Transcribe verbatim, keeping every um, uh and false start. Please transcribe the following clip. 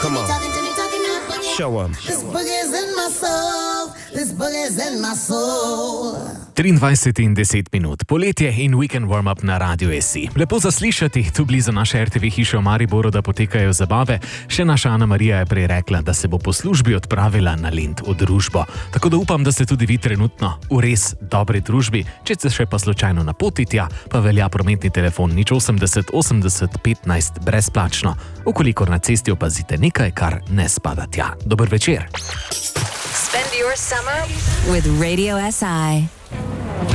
Come on. Show 'em. This boogie's in my soul. This boogie's in my soul. triindvajset in deset minut, poletje in weekend warm-up na Radiu S I. Lepo zaslišati, tu blizu naše R T V hiše v Mariboru, da potekajo zabave. Še naša Ana Marija je prej rekla, da se bo po službi odpravila na Lent v družbo. Tako da upam, da ste tudi vi trenutno v res dobri družbi. Če ste še pa slučajno na poti tja, pa velja prometni telefon nič osemdeset osemdeset petnajst brezplačno. Ukolikor na cesti opazite nekaj, kar ne spada tja. Dober večer. Spend your summer with Radio S I.